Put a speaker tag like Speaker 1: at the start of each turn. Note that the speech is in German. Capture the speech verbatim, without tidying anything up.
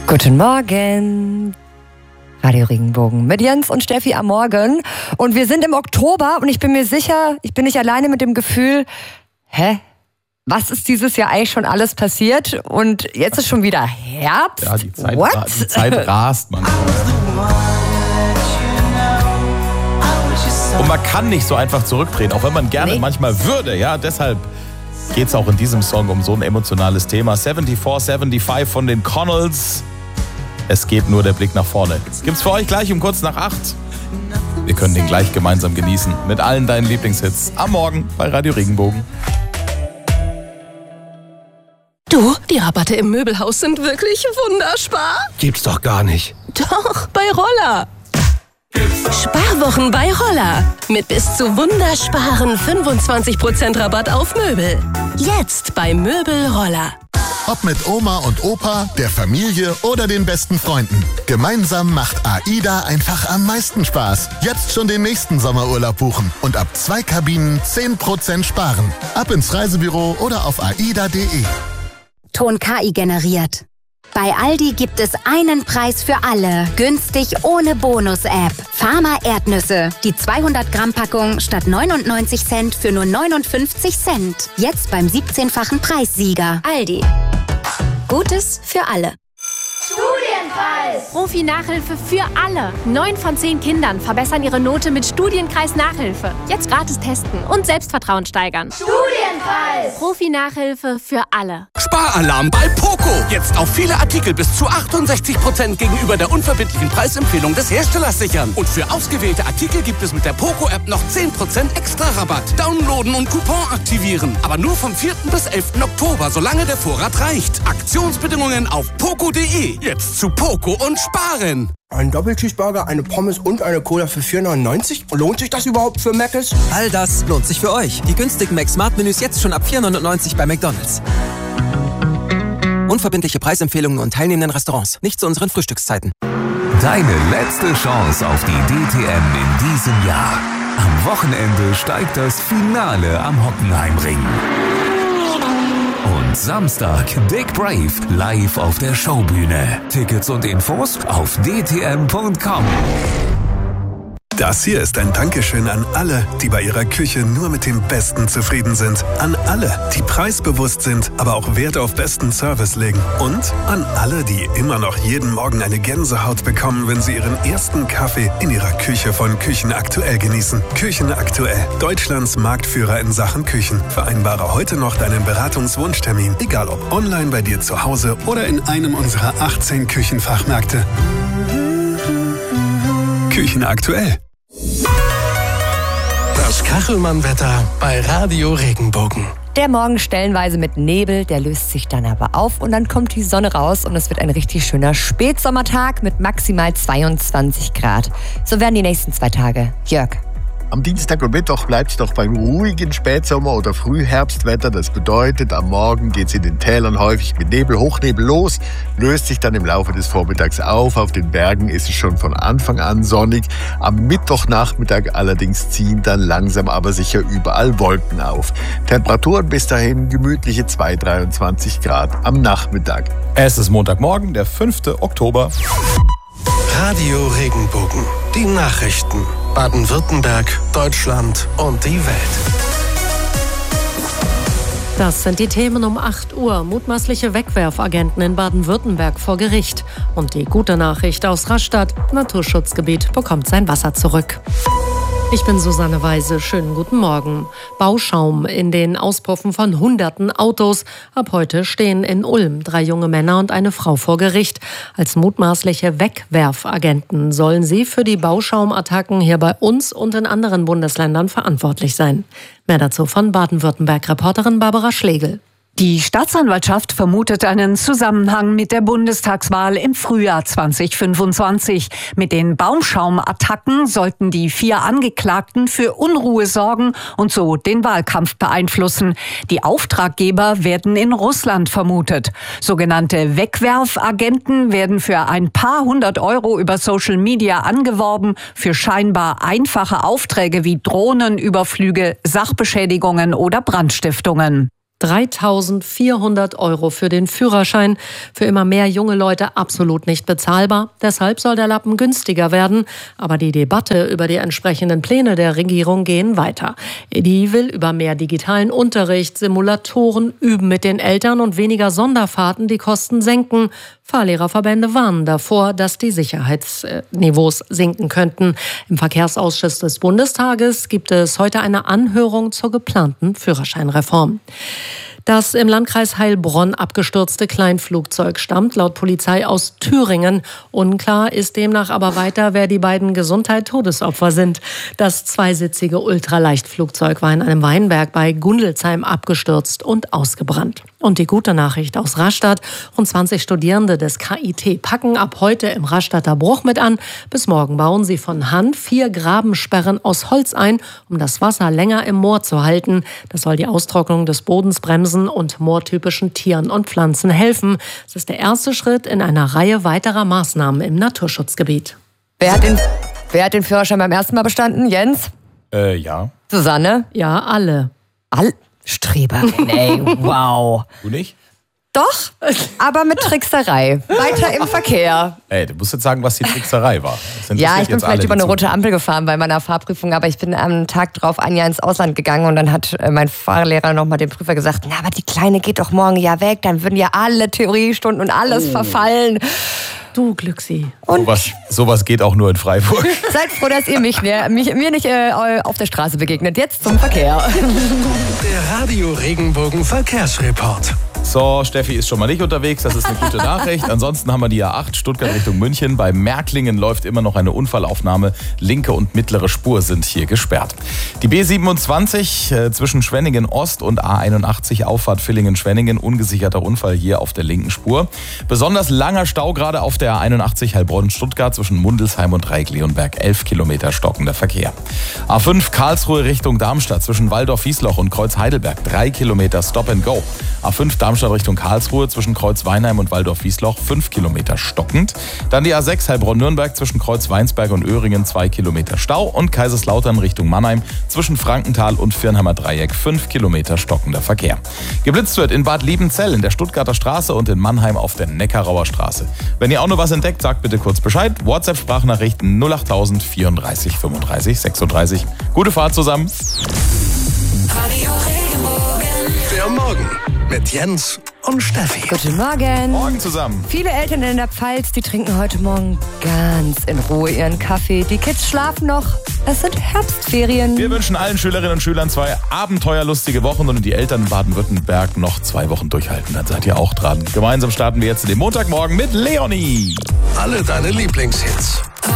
Speaker 1: Guten Morgen. Radio Regenbogen mit Jens und Steffi am Morgen. Und wir sind im Oktober und ich bin mir sicher, ich bin nicht alleine mit dem Gefühl, hä? Was ist dieses Jahr eigentlich schon alles passiert? Und jetzt ist schon wieder Herbst?
Speaker 2: Ja, die Zeit,
Speaker 1: What?
Speaker 2: ra- die Zeit rast manchmal. Und man kann nicht so einfach zurücktreten, auch wenn man gerne
Speaker 1: Nee.
Speaker 2: manchmal würde. Ja, deshalb geht es auch in diesem Song um so ein emotionales Thema. vierundsiebzig fünfundsiebzig von den Connells. Es geht nur der Blick nach vorne. Gibt's für euch gleich um kurz nach acht. Wir können den gleich gemeinsam genießen. Mit allen deinen Lieblingshits am Morgen bei Radio Regenbogen.
Speaker 3: Du, die Rabatte im Möbelhaus sind wirklich wunderspar.
Speaker 4: Gibt's doch gar nicht.
Speaker 3: Doch, bei Roller. Sparwochen bei Roller. Mit bis zu wundersparen fünfundzwanzig Prozent Rabatt auf Möbel. Jetzt bei Möbel Roller.
Speaker 5: Ob mit Oma und Opa, der Familie oder den besten Freunden. Gemeinsam macht AIDA einfach am meisten Spaß. Jetzt schon den nächsten Sommerurlaub buchen und ab zwei Kabinen zehn Prozent sparen. Ab ins Reisebüro oder auf aida punkt de.
Speaker 6: Ton K I generiert. Bei Aldi gibt es einen Preis für alle. Günstig ohne Bonus-App. Pharma Erdnüsse. Die zweihundert Gramm Packung statt neunundneunzig Cent für nur neunundfünfzig Cent. Jetzt beim siebzehnfachen Preissieger. Aldi. Gutes für alle.
Speaker 7: Studienkreis! Profi-Nachhilfe für alle. Neun von zehn Kindern verbessern ihre Note mit Studienkreis-Nachhilfe. Jetzt gratis testen und Selbstvertrauen steigern. Studienkreis! Profi-Nachhilfe für alle.
Speaker 4: Sparalarm bei Poco. Jetzt auf viele Artikel bis zu achtundsechzig Prozent gegenüber der unverbindlichen Preisempfehlung des Herstellers sichern. Und für ausgewählte Artikel gibt es mit der Poco-App noch zehn Prozent extra Rabatt. Downloaden und Coupon aktivieren. Aber nur vom vierten bis elften Oktober, solange der Vorrat reicht. Aktionsbedingungen auf poco punkt de. Jetzt zu Poco und sparen.
Speaker 8: Ein Doppelcheeseburger, eine Pommes und eine Cola für vier neunundneunzig? Lohnt sich das überhaupt für Mc's?
Speaker 9: All das lohnt sich für euch. Die günstigen Mac-Smart-Menüs jetzt schon ab vier neunundneunzig bei McDonald's. Unverbindliche Preisempfehlungen und teilnehmenden Restaurants. Nicht zu unseren Frühstückszeiten.
Speaker 10: Deine letzte Chance auf die D T M in diesem Jahr. Am Wochenende steigt das Finale am Hockenheimring. Und Samstag Dick Brave live auf der Showbühne. Tickets und Infos auf d t m punkt com.
Speaker 11: Das hier ist ein Dankeschön an alle, die bei ihrer Küche nur mit dem Besten zufrieden sind. An alle, die preisbewusst sind, aber auch Wert auf besten Service legen. Und an alle, die immer noch jeden Morgen eine Gänsehaut bekommen, wenn sie ihren ersten Kaffee in ihrer Küche von Küchen Aktuell genießen. Küchen Aktuell, Deutschlands Marktführer in Sachen Küchen. Vereinbare heute noch deinen Beratungswunschtermin, egal ob online bei dir zu Hause oder in einem unserer achtzehn Küchenfachmärkte. Küchen Aktuell.
Speaker 4: Das Kachelmann-Wetter bei Radio Regenbogen.
Speaker 1: Der Morgen stellenweise mit Nebel, der löst sich dann aber auf und dann kommt die Sonne raus und es wird ein richtig schöner Spätsommertag mit maximal zweiundzwanzig Grad. So werden die nächsten zwei Tage. Jörg.
Speaker 5: Am Dienstag und Mittwoch bleibt es doch beim ruhigen Spätsommer- oder Frühherbstwetter. Das bedeutet, am Morgen geht es in den Tälern häufig mit Nebel, Hochnebel los, löst sich dann im Laufe des Vormittags auf. Auf den Bergen ist es schon von Anfang an sonnig. Am Mittwochnachmittag allerdings ziehen dann langsam aber sicher überall Wolken auf. Temperaturen bis dahin gemütliche zwei bis dreiundzwanzig Grad am Nachmittag.
Speaker 2: Es ist Montagmorgen, der fünfte Oktober.
Speaker 4: Radio Regenbogen. Die Nachrichten. Baden-Württemberg, Deutschland und die Welt.
Speaker 3: Das sind die Themen um acht Uhr. Mutmaßliche Wegwerfagenten in Baden-Württemberg vor Gericht. Und die gute Nachricht aus Rastatt. Naturschutzgebiet bekommt sein Wasser zurück. Ich bin Susanne Weise. Schönen guten Morgen. Bauschaum in den Auspuffen von hunderten Autos. Ab heute stehen in Ulm drei junge Männer und eine Frau vor Gericht. Als mutmaßliche Wegwerfagenten sollen sie für die Bauschaumattacken hier bei uns und in anderen Bundesländern verantwortlich sein. Mehr dazu von Baden-Württemberg-Reporterin Barbara Schlegel.
Speaker 12: Die Staatsanwaltschaft vermutet einen Zusammenhang mit der Bundestagswahl im Frühjahr zweitausendfünfundzwanzig. Mit den Baumschaumattacken sollten die vier Angeklagten für Unruhe sorgen und so den Wahlkampf beeinflussen. Die Auftraggeber werden in Russland vermutet. Sogenannte Wegwerfagenten werden für ein paar hundert Euro über Social Media angeworben für scheinbar einfache Aufträge wie Drohnenüberflüge, Sachbeschädigungen oder Brandstiftungen.
Speaker 3: dreitausendvierhundert Euro für den Führerschein. Für immer mehr junge Leute absolut nicht bezahlbar. Deshalb soll der Lappen günstiger werden. Aber die Debatte über die entsprechenden Pläne der Regierung gehen weiter. Die will über mehr digitalen Unterricht, Simulatoren, Üben mit den Eltern und weniger Sonderfahrten die Kosten senken. Fahrlehrerverbände warnen davor, dass die Sicherheitsniveaus sinken könnten. Im Verkehrsausschuss des Bundestages gibt es heute eine Anhörung zur geplanten Führerscheinreform. Das im Landkreis Heilbronn abgestürzte Kleinflugzeug stammt laut Polizei aus Thüringen. Unklar ist demnach aber weiter, wer die beiden Gesundheit-Todesopfer sind. Das zweisitzige Ultraleichtflugzeug war in einem Weinberg bei Gundelsheim abgestürzt und ausgebrannt. Und die gute Nachricht aus Rastatt: Rund zwanzig Studierende des K I T packen ab heute im Rastatter Bruch mit an. Bis morgen bauen sie von Hand vier Grabensperren aus Holz ein, um das Wasser länger im Moor zu halten. Das soll die Austrocknung des Bodens bremsen und moortypischen Tieren und Pflanzen helfen. Es ist der erste Schritt in einer Reihe weiterer Maßnahmen im Naturschutzgebiet.
Speaker 1: Wer hat den, wer hat den Führerschein beim ersten Mal bestanden? Jens?
Speaker 2: Äh, ja.
Speaker 1: Susanne?
Speaker 3: Ja, alle.
Speaker 1: All Streberin, ey, wow.
Speaker 2: Du nicht?
Speaker 1: Doch, aber mit Trickserei. Weiter im Verkehr.
Speaker 2: Ey, du musst jetzt sagen, was die Trickserei war.
Speaker 1: Ja, ich bin vielleicht über eine rote Ampel gefahren bei meiner Fahrprüfung, aber ich bin am Tag drauf ein Jahr ins Ausland gegangen und dann hat mein Fahrlehrer nochmal dem Prüfer gesagt, na, aber die Kleine geht doch morgen ja weg, dann würden ja alle Theoriestunden und alles oh. verfallen.
Speaker 3: Du Glücksi.
Speaker 2: Und sowas, sowas geht auch nur in Freiburg.
Speaker 1: Seid froh, dass ihr mich, ne, mich mir nicht äh, auf der Straße begegnet. Jetzt zum Verkehr.
Speaker 11: Der Radio Regenbogen Verkehrsreport.
Speaker 2: So, Steffi ist schon mal nicht unterwegs, das ist eine gute Nachricht. Ansonsten haben wir die A acht Stuttgart Richtung München. Bei Märklingen läuft immer noch eine Unfallaufnahme. Linke und mittlere Spur sind hier gesperrt. Die B siebenundzwanzig äh, zwischen Schwenningen Ost und A einundachtzig Auffahrt Villingen-Schwenningen. Ungesicherter Unfall hier auf der linken Spur. Besonders langer Stau gerade auf der A einundachtzig Heilbronn-Stuttgart zwischen Mundelsheim und Dreieck-Leonberg. elf Kilometer stockender Verkehr. A fünf Karlsruhe Richtung Darmstadt zwischen Waldorf-Wiesloch und Kreuz-Heidelberg. drei Kilometer Stop and Go. A fünf Darmstadt Richtung Karlsruhe zwischen Kreuz-Weinheim und Waldorf-Wiesloch fünf Kilometer stockend. Dann die A sechs Heilbronn-Nürnberg zwischen Kreuz-Weinsberg und Öhringen zwei Kilometer Stau und Kaiserslautern Richtung Mannheim zwischen Frankenthal und Viernheimer Dreieck fünf Kilometer stockender Verkehr. Geblitzt wird in Bad Liebenzell in der Stuttgarter Straße und in Mannheim auf der Neckarauer Straße. Wenn ihr auch noch was entdeckt, sagt bitte kurz Bescheid. WhatsApp-Sprachnachrichten null achttausend vierunddreißig fünfunddreißig sechsunddreißig. Gute Fahrt zusammen.
Speaker 11: Der Morgen mit Jens und Steffi.
Speaker 1: Guten Morgen.
Speaker 2: Morgen zusammen.
Speaker 1: Viele Eltern in der Pfalz, die trinken heute Morgen ganz in Ruhe ihren Kaffee. Die Kids schlafen noch. Es sind Herbstferien.
Speaker 2: Wir wünschen allen Schülerinnen und Schülern zwei abenteuerlustige Wochen und die Eltern in Baden-Württemberg noch zwei Wochen durchhalten. Dann seid ihr auch dran. Gemeinsam starten wir jetzt in den Montagmorgen mit Leonie.
Speaker 11: Alle deine Lieblingshits.